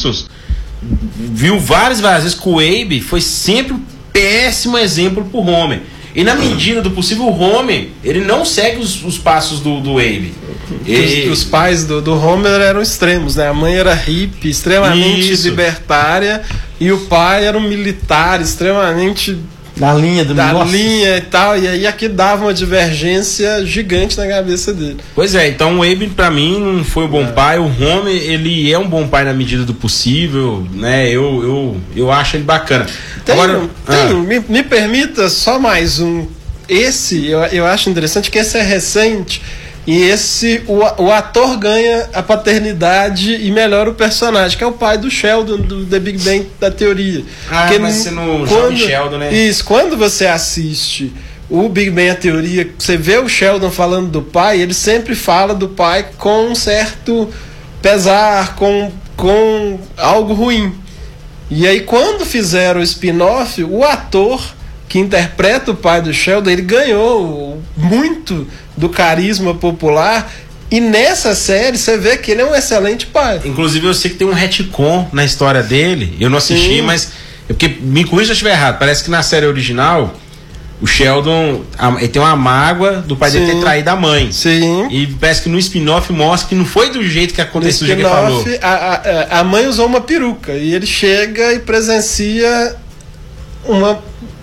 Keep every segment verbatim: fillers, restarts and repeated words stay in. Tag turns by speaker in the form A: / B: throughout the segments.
A: Simpsons, viu várias, várias vezes que o Abe foi sempre um péssimo exemplo pro Homer. E na medida do possível, o Homer, ele não segue os, os passos do, do Abe.
B: E... Os, os pais do, do Homer eram extremos, né? A mãe era hippie, extremamente
A: Isso.
B: libertária, e o pai era um militar, extremamente...
C: Da linha do
B: Da
C: nossa.
B: linha e tal, e aí aqui dava uma divergência gigante na cabeça dele.
A: Pois é, então o Abe pra mim não foi um bom é. pai. O Homer, ele é um bom pai na medida do possível, né? Eu, eu, eu acho ele bacana.
B: Tem,
A: Agora,
B: tem,
A: ah.
B: me, me permita só mais um. Esse, eu, eu acho interessante que esse é recente. E esse, o, o ator ganha a paternidade e melhora o personagem, que é o pai do Sheldon, do The Big Bang da teoria.
A: Ah,
B: Porque
A: vai ser no
B: quando,
A: Jovem Sheldon, né?
B: Isso, quando você assiste o Big Bang a teoria, você vê o Sheldon falando do pai, ele sempre fala do pai com um certo pesar, com, com algo ruim. E aí quando fizeram o spin-off, o ator que interpreta o pai do Sheldon, ele ganhou muito do carisma popular, e nessa série você vê que ele é um excelente pai.
A: Inclusive eu sei que tem um retcon na história dele, eu não assisti, Sim. mas porque me corrija se eu estiver errado, parece que na série original o Sheldon ele tem uma mágoa do pai Sim. dele ter traído a mãe.
B: Sim.
A: E parece que no spin-off mostra que não foi do jeito que aconteceu, do jeito que ele falou.
B: A, a, a mãe usou uma peruca e ele chega e presencia uma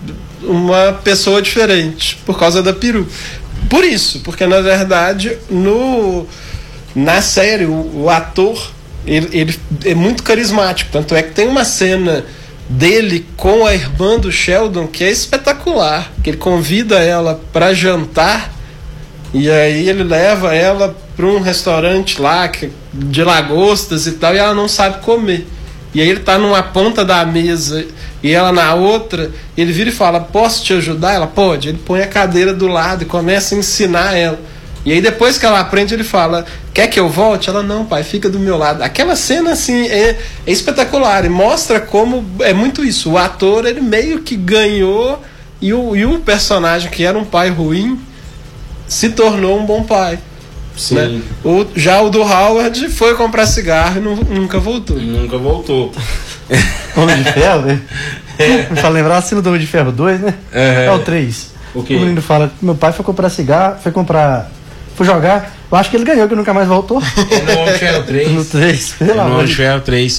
B: uma pessoa diferente por causa da peruca. Por isso, porque na verdade no, na série o, o ator ele, ele é muito carismático, tanto é que tem uma cena dele com a irmã do Sheldon que é espetacular, que ele convida ela para jantar e aí ele leva ela para um restaurante lá que, de lagostas e tal, e ela não sabe comer. E aí ele tá numa ponta da mesa e ela na outra, ele vira e fala: posso te ajudar? Ela pode. Ele põe a cadeira do lado e começa a ensinar ela. E aí depois que ela aprende, ele fala: quer que eu volte? Ela: não, pai, fica do meu lado. Aquela cena assim é, é espetacular e mostra como é muito isso. O ator, ele meio que ganhou, e o, e o personagem que era um pai ruim se tornou um bom pai.
A: Sim.
B: Né? O, já o do Howard foi comprar cigarro e não, nunca voltou.
A: Nunca voltou.
C: Homem de Ferro, né? É. Pra lembrar a cena do Homem de Ferro dois, né? É, é o três.
A: O quê?
C: O menino fala: meu pai foi comprar cigarro, foi comprar. Foi jogar. Eu acho que ele ganhou, que nunca mais voltou.
A: É no Homem de Ferro três.
C: No três,
A: pelo amor. É no Homem de Ferro três.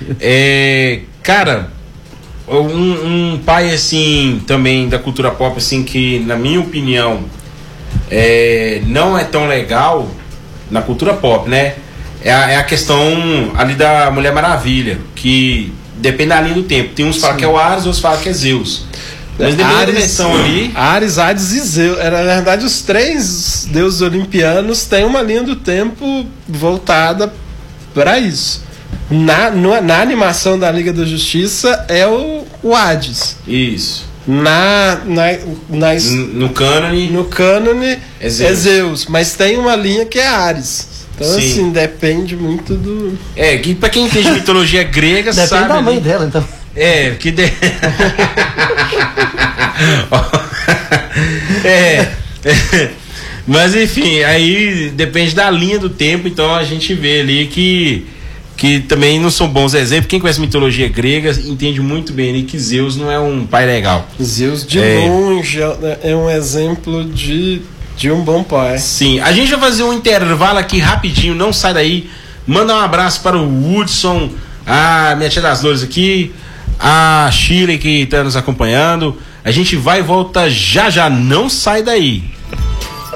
A: É, cara, um, um pai assim, também da cultura pop, assim, que na minha opinião é, não é tão legal na cultura pop, né? É a, é a questão ali da Mulher Maravilha, que depende da linha do tempo. Tem uns que falam que é o Ares, outros falam que é Zeus. Mas depende da versão ali.
B: Ares, Hades e Zeus. Na verdade, os três deuses olimpianos têm uma linha do tempo voltada para isso. Na, no, na animação da Liga da Justiça é o, o Hades.
A: Isso.
B: Na, na, na,
A: no cânone,
B: no cânone
A: é Zeus.
B: é Zeus, mas tem uma linha que é Ares. Então,
A: Sim.
B: assim, depende muito do.
A: É, que pra quem entende mitologia grega,
C: depende
A: sabe.
C: Depende da mãe
A: ali.
C: dela, então.
A: É, que de... é, é. Mas enfim, aí depende da linha do tempo, então a gente vê ali que que também não são bons exemplos. Quem conhece mitologia grega entende muito bem ali que Zeus não é um pai legal.
B: Zeus de
A: é.
B: longe é um exemplo de, de um bom pai.
A: Sim, a gente vai fazer um intervalo aqui rapidinho, não sai daí. Manda um abraço para o Hudson, a minha tia das Dores aqui, a Shirley que está nos acompanhando. A gente vai e volta já já, não sai daí.